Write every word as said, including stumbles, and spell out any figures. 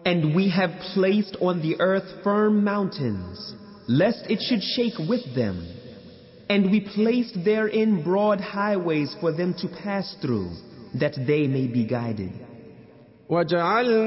And we have placed on the earth firm mountains, lest it should shake with them. And we placed therein broad highways for them to pass through, that they may be guided. وجعلنا